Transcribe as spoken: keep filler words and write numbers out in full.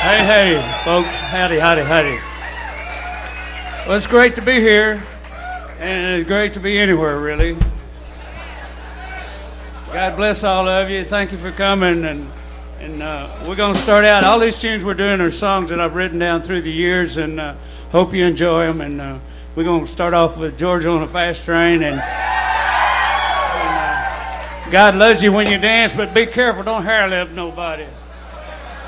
Hey, hey, folks. Howdy, howdy, howdy. Well, it's great to be here, and it's great to be anywhere, really. God bless all of you. Thank you for coming, and and uh, we're going to start out. All these tunes we're doing are songs that I've written down through the years, and uh, hope you enjoy them. And uh, we're going to start off with Georgia on a Fast Train, and, and uh, God loves you when you dance, but be careful, don't hair lip nobody.